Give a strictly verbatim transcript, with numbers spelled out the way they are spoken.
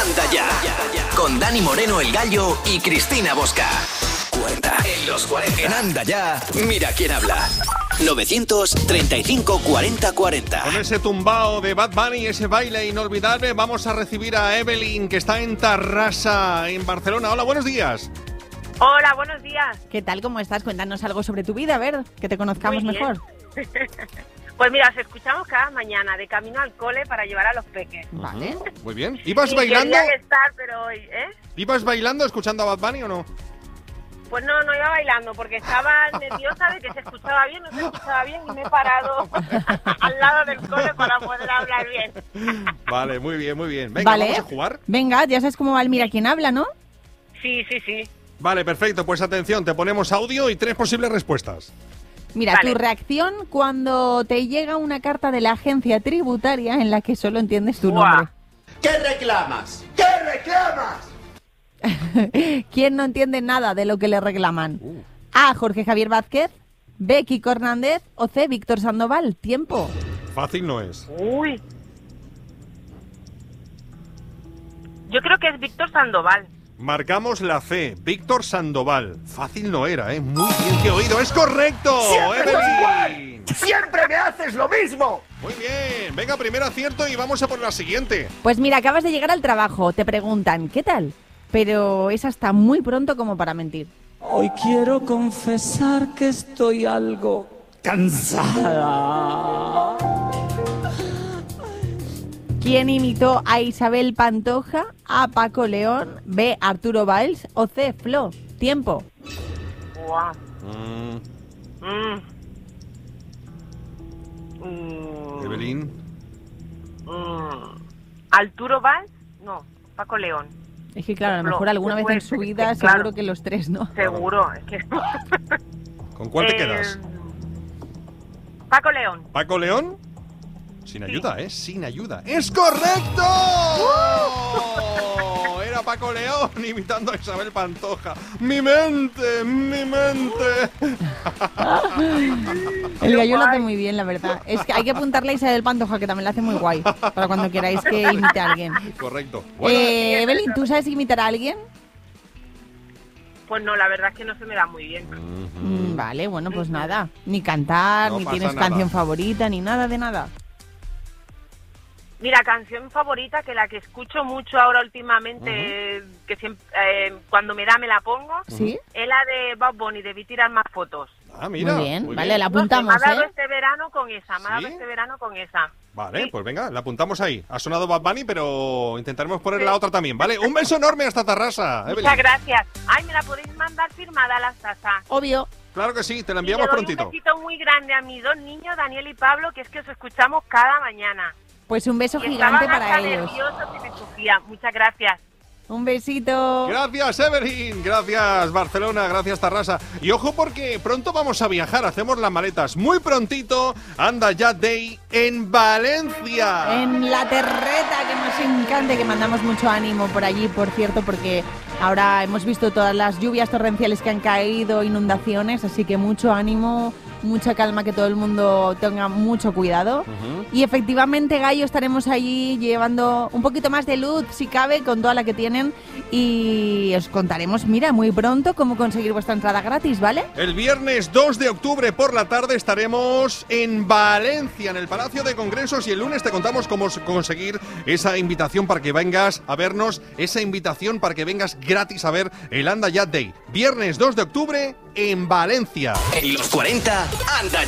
Anda Ya, con Dani Moreno el Gallo y Cristina Bosca. Cuenta en los cuarenta. En Anda Ya, mira quién habla. novecientos treinta y cinco cuarenta cuarenta. Con ese tumbao de Bad Bunny, ese baile inolvidable, vamos a recibir a Evelyn, que está en Tarrasa, en Barcelona. Hola, buenos días. Hola, buenos días. ¿Qué tal? ¿Cómo estás? Cuéntanos algo sobre tu vida, a ver, que te conozcamos mejor. Pues mira, os escuchamos cada mañana de camino al cole para llevar a los peques. Vale. Muy bien. ¿Ibas Y bailando? quería estar, pero hoy, ¿eh? ¿Ibas bailando escuchando a Bad Bunny o no? Pues no, no iba bailando porque estaba nerviosa de que se escuchaba bien, no se escuchaba bien y me he parado al lado del cole para poder hablar bien. Vale, muy bien, muy bien. Venga, Vale. vamos a jugar. Venga, ya sabes cómo va el Mira quién habla, ¿no? Sí, sí, sí. Vale, perfecto. Pues atención, te ponemos audio y tres posibles respuestas. Mira, Vale. tu reacción cuando te llega una carta de la agencia tributaria en la que solo entiendes tu Buah. nombre. ¿Qué reclamas? ¿Qué reclamas? ¿Quién no entiende nada de lo que le reclaman? A. Jorge Javier Vázquez, B. Kiko Hernández o C. Víctor Sandoval. Tiempo. Fácil no es. Uy. Yo creo que es Víctor Sandoval. Marcamos la C, Víctor Sandoval. Fácil no era, ¿eh? Muy bien que oído. ¡Es correcto! ¡Siempre es ¡Evelyn! igual! ¡Siempre me haces lo mismo! Muy bien. Venga, primer acierto y vamos a por la siguiente. Pues mira, acabas de llegar al trabajo, te preguntan, ¿qué tal? Pero es hasta muy pronto como para mentir. Hoy quiero confesar que estoy algo cansada. ¿Quién imitó a Isabel Pantoja? A. Paco León, B. Arturo Valls o C. Flo. Tiempo. Buah. Mm, Mm. Mm. Evelyn. Mm. ¿Arturo Valls? No, Paco León. Es que claro, a lo Flo. mejor alguna vez en Pues, su vida claro. seguro que los tres, ¿no? Seguro, es que... ¿Con cuál te Eh, quedas? Paco León. ¿Paco León? Sin ayuda, ¿eh? Sin ayuda. ¡Es correcto! Era Paco León imitando a Isabel Pantoja. ¡Mi mente! ¡Mi mente! El gallo lo hace muy bien, la verdad. Es que hay que apuntarle a Isabel Pantoja, que también lo hace muy guay, para cuando queráis que imite a alguien. Correcto. Bueno, Eh, Evelyn, ¿tú sabes imitar a alguien? Pues no, la verdad es que no se me da muy bien. Mm, vale, bueno, pues nada. Ni cantar, No ni pasa tienes nada. canción favorita, ni nada de nada. Mira, canción favorita, que la que escucho mucho ahora últimamente, uh-huh. que siempre eh, cuando me da me la pongo, ¿Sí? es la de Bad Bunny, debí tirar más fotos. Ah, mira. Muy bien, muy vale, bien. la apuntamos, No sé, me ha dado ¿eh? este verano con esa, me ha dado ¿Sí? este verano con esa. Vale, Sí. pues venga, la apuntamos ahí. Ha sonado Bad Bunny, pero intentaremos poner Sí. la otra también, ¿vale? Un beso enorme hasta Tarrasa, Evelyn. Muchas gracias. Ay, ¿me la podéis mandar firmada a la Sasa? Obvio. Claro que sí, te la Y le enviamos doy prontito. un besito muy grande a mis dos niños, Daniel y Pablo, que es que os escuchamos cada mañana. Pues un beso Y gigante estaban para hasta ellos. nerviosos y me sufrían. Muchas gracias. Un besito. Gracias, Evelyn. Gracias, Barcelona. Gracias, Tarrasa. Y ojo porque pronto vamos a viajar. Hacemos las maletas muy prontito. Anda Ya Day en Valencia. En la terreta, que nos encanta, que mandamos mucho ánimo por allí, por cierto, porque ahora hemos visto todas las lluvias torrenciales que han caído, inundaciones, así que mucho ánimo, mucha calma, que todo el mundo tenga mucho cuidado. Ujú. Y efectivamente, Gallo, estaremos allí llevando un poquito más de luz, si cabe, con toda la que tienen, y os contaremos, mira, muy pronto cómo conseguir vuestra entrada gratis, ¿vale? El viernes dos de octubre por la tarde estaremos en Valencia, en el Palacio de Congresos, y el lunes te contamos cómo conseguir esa invitación para que vengas a vernos, esa invitación para que vengas gratis a ver el Anda Ya Day. Viernes dos de octubre en Valencia. En los cuarenta, Anda